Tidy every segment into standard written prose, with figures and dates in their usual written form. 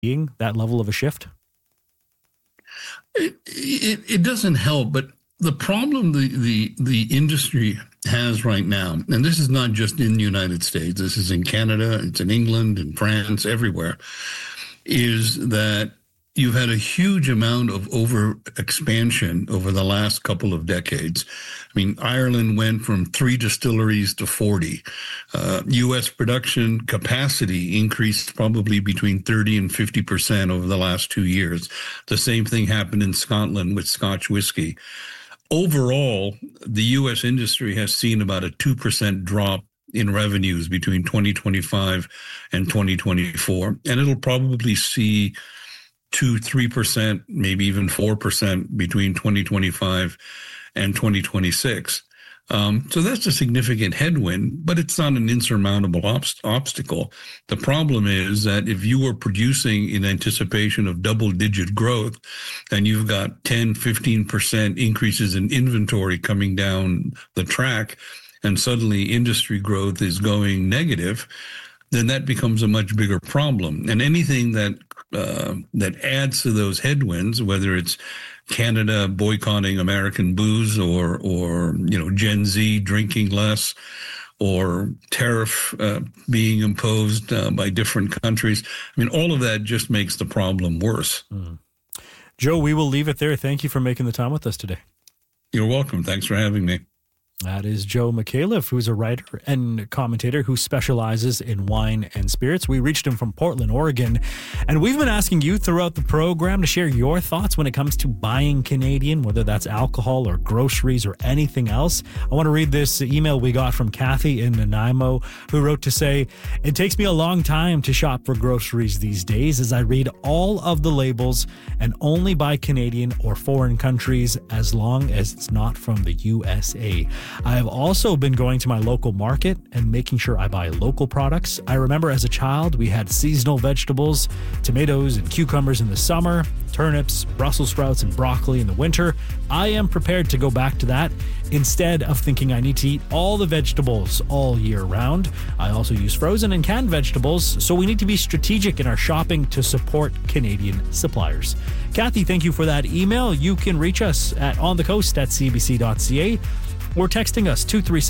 seeing that level of a shift? It doesn't help, but the problem the industry has right now, and this is not just in the United States, this is in Canada, it's in England, in France, everywhere, is that you've had a huge amount of over expansion over the last couple of decades. I mean, Ireland went from 3 distilleries to 40. U.S. production capacity increased probably between 30 and 50% over the last 2 years. The same thing happened in Scotland with Scotch whiskey. Overall, the U.S. industry has seen about a 2% drop in revenues between 2025 and 2024. And it'll probably see 2-3%, maybe even 4% between 2025 and 2026. So that's a significant headwind, but it's not an insurmountable obstacle. The problem is that if you were producing in anticipation of double-digit growth and you've got 10-15% increases in inventory coming down the track, and suddenly industry growth is going negative, then that becomes a much bigger problem. And anything that adds to those headwinds, whether it's Canada boycotting American booze or Gen Z drinking less, or tariff being imposed by different countries, I mean, all of that just makes the problem worse. Joe, we will leave it there. Thank you for making the time with us today. You're welcome. Thanks for having me. That is Joe McAuliffe, who's a writer and commentator who specializes in wine and spirits. We reached him from Portland, Oregon, and we've been asking you throughout the program to share your thoughts when it comes to buying Canadian, whether that's alcohol or groceries or anything else. I want to read this email we got from Kathy in Nanaimo, who wrote to say, "It takes me a long time to shop for groceries these days as I read all of the labels and only buy Canadian or foreign countries as long as it's not from the USA. I have also been going to my local market and making sure I buy local products. I remember as a child, we had seasonal vegetables, tomatoes and cucumbers in the summer, turnips, Brussels sprouts, and broccoli in the winter. I am prepared to go back to that instead of thinking I need to eat all the vegetables all year round. I also use frozen and canned vegetables, so we need to be strategic in our shopping to support Canadian suppliers." Kathy, thank you for that email. You can reach us at onthecoast@cbc.ca. or texting us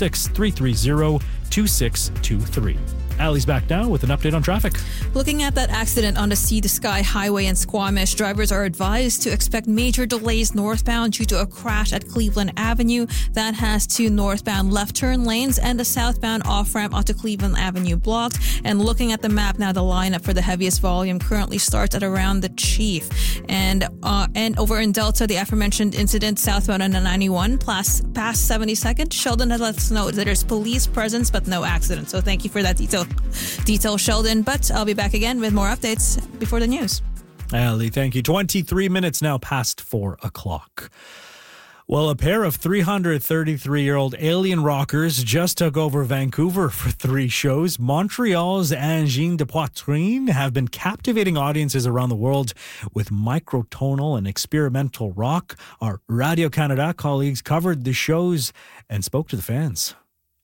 236-330-2623. Allie's back now with an update on traffic. Looking at that accident on the Sea to Sky Highway in Squamish, drivers are advised to expect major delays northbound due to a crash at Cleveland Avenue. That has 2 northbound left turn lanes and the southbound off-ramp onto Cleveland Avenue blocked. And looking at the map now, the lineup for the heaviest volume currently starts at around the Chief. And over in Delta, the aforementioned incident southbound on the 91 past 72nd. Sheldon has let us know that there's police presence but no accident. So thank you for that detail, Sheldon. But I'll be back again with more updates before the news. Allie, thank you. 23 minutes now past 4 o'clock. Well, a pair of 333-year-old alien rockers just took over Vancouver for 3 shows. Montreal's Angine de Poitrine have been captivating audiences around the world with microtonal and experimental rock. Our Radio-Canada colleagues covered the shows and spoke to the fans.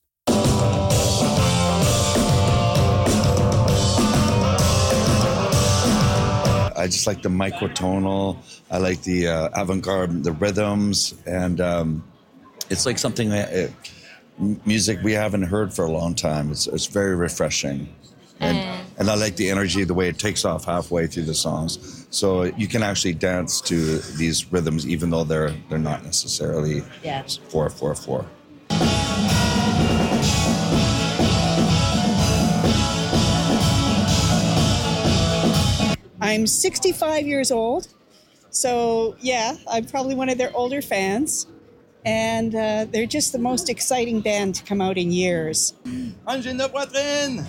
I just like the microtonal. I like the avant-garde, the rhythms, and it's like something music we haven't heard for a long time. It's very refreshing, and I like the energy, the way it takes off halfway through the songs. So you can actually dance to these rhythms, even though they're not necessarily 4/4/4. I'm 65 years old, so yeah, I'm probably one of their older fans, and they're just the most exciting band to come out in years. Angine de Poitrine!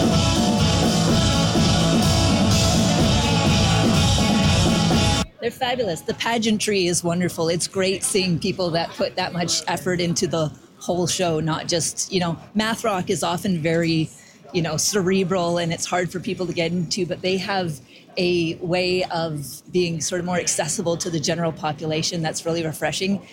They're fabulous. The pageantry is wonderful. It's great seeing people that put that much effort into the whole show, not just, math rock is often very, cerebral and it's hard for people to get into, but they have a way of being sort of more accessible to the general population that's really refreshing.